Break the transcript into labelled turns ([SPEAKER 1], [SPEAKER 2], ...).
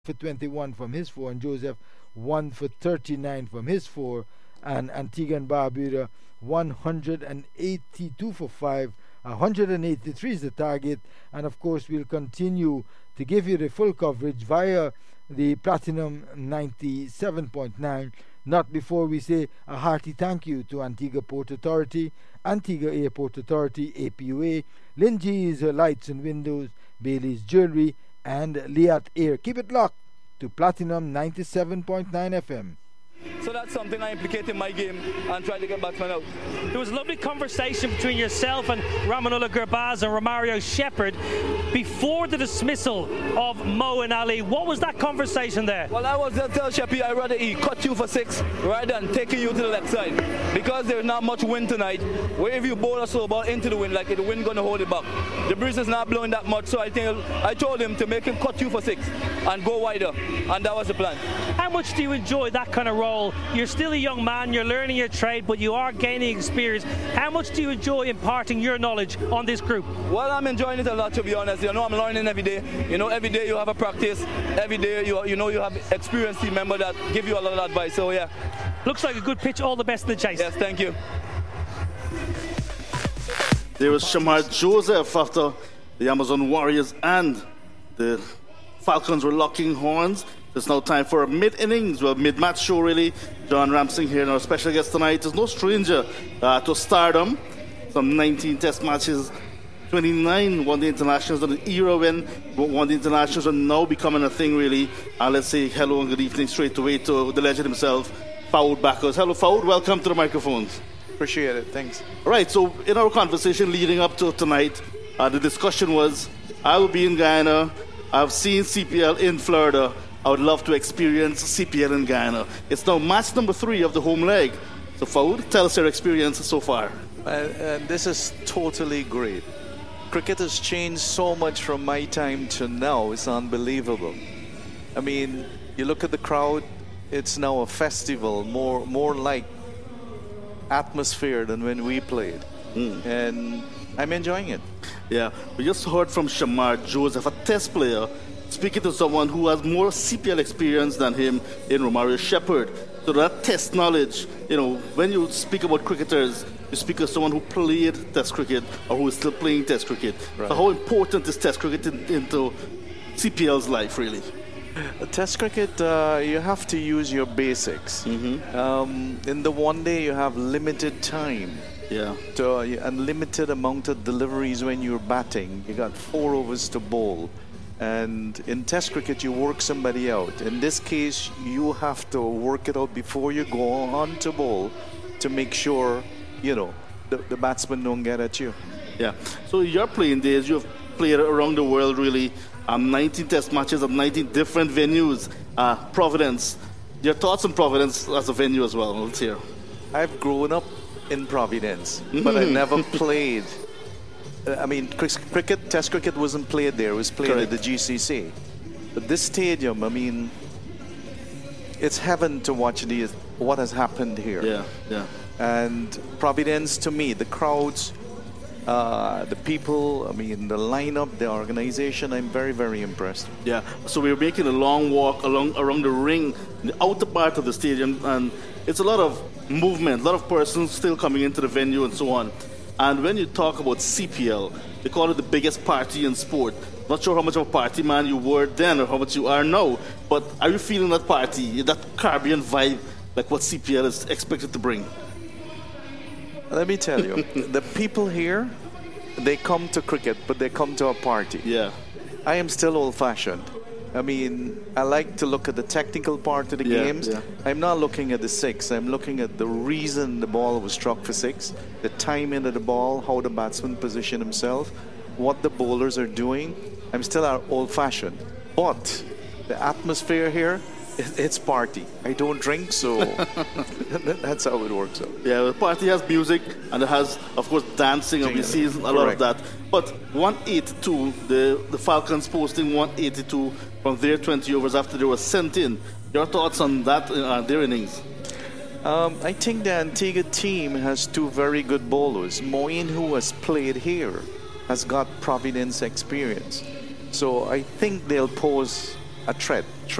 [SPEAKER 1] for 21 from his four, and Joseph 1 for 39 from his four, and Antigua and Barbuda 182 for 5. 183 is the target, and of course, we'll continue to give you the full coverage via the Platinum 97.9. Not before we say a hearty thank you to Antigua Port Authority, Antigua Airport Authority, APUA, Lindsay's Lights and Windows, Bailey's Jewelry, and Liat Air. Keep it locked to Platinum 97.9 FM.
[SPEAKER 2] So that's something I implicate in my game and try to get batsmen out.
[SPEAKER 3] There was a lovely conversation between yourself and Ramanullah Gurbaz and Romario Shepherd before the dismissal of Mo and Ali. What was that conversation there?
[SPEAKER 2] Well, I was just tell Sheppy I'd rather he cut you for 6 rather than taking you to the left side, because there's not much wind tonight. Where if you bowl a slow ball into the wind, like the wind gonna hold it back. The breeze is not blowing that much, so I told him to make him cut you for 6 and go wider, and that was the plan.
[SPEAKER 3] How much do you enjoy that kind of role? You're still a young man, you're learning your trade, but you are gaining experience. How much do you enjoy imparting your knowledge on this group?
[SPEAKER 2] Well, I'm enjoying it a lot, to be honest. I'm learning every day. Every day you have a practice. Every day you have experienced team member that give you a lot of advice. So yeah.
[SPEAKER 3] Looks like a good pitch. All the best in the chase.
[SPEAKER 2] Yes, thank you.
[SPEAKER 4] There was Shamar Joseph after the Amazon Warriors and the Falcons were locking horns. It's now time for a mid-innings, mid-match show really. John Ramsing here, and our special guest tonight is no stranger to stardom. Some 19 test matches, 29 one-day internationals, an era when one-day internationals are now becoming a thing really. Let's say hello and good evening straight away to the legend himself, Fouad Backers. Hello Fouad, welcome to the microphones.
[SPEAKER 5] Appreciate it, thanks.
[SPEAKER 4] All right, so in our conversation leading up to tonight, the discussion was, I will be in Guyana, I've seen CPL in Florida, I would love to experience CPL in Guyana. It's now match number 3 of the home leg. So Fouad, tell us your experience so far.
[SPEAKER 5] This is totally great. Cricket has changed so much from my time to now. It's unbelievable. I mean, you look at the crowd, it's now a festival, more like atmosphere than when we played. And I'm enjoying it.
[SPEAKER 4] Yeah, we just heard from Shamar Joseph, a test player, speaking to someone who has more CPL experience than him in Romario Shepherd. So that test knowledge, when you speak about cricketers, you speak of someone who played test cricket or who is still playing test cricket.
[SPEAKER 5] Right.
[SPEAKER 4] So how important is test cricket into CPL's life, really?
[SPEAKER 5] Test cricket, you have to use your basics. In the one day, you have limited time.
[SPEAKER 4] Yeah.
[SPEAKER 5] And limited amount of deliveries when you're batting. You got 4 overs to bowl. And in test cricket, you work somebody out. In this case, you have to work it out before you go on to bowl to make sure, the batsman don't get at you.
[SPEAKER 4] Yeah. So your playing days, you've played around the world, really. 19 test matches at 19 different venues. Providence. Your thoughts on Providence as a venue as well? Let's hear.
[SPEAKER 5] I've grown up in Providence, but I never played. I mean, test cricket wasn't played there. It was played
[SPEAKER 4] Correct.
[SPEAKER 5] at the GCC. But this stadium, I mean, it's heaven to watch what has happened here.
[SPEAKER 4] Yeah.
[SPEAKER 5] And Providence, to me, the crowds, the people, I mean, the lineup, the organization, I'm very, very impressed.
[SPEAKER 4] Yeah. So we're making a long walk around the ring, the outer part of the stadium, and it's a lot of movement, a lot of persons still coming into the venue and so on. And when you talk about CPL, they call it the biggest party in sport. Not sure how much of a party man you were then or how much you are now, but are you feeling that party, that Caribbean vibe, like what CPL is expected to bring?
[SPEAKER 5] Let me tell you, the people here, they come to cricket, but they come to a party.
[SPEAKER 4] Yeah.
[SPEAKER 5] I am still old-fashioned. I mean, I like to look at the technical part of the games.
[SPEAKER 4] Yeah.
[SPEAKER 5] I'm not looking at the 6. I'm looking at the reason the ball was struck for 6, the timing of the ball, how the batsman positioned himself, what the bowlers are doing. I'm still old-fashioned. But the atmosphere here, it's party. I don't drink, so that's how it works out.
[SPEAKER 4] Yeah, the party has music and it has, of course, dancing, and we see a lot of that. But 182, the Falcons posting 182 from their 20 overs after they were sent in. Your thoughts on that, their innings?
[SPEAKER 5] I think the Antigua team has 2 very good bowlers. Moeen, who has played here, has got Providence experience. So I think they'll pose a threat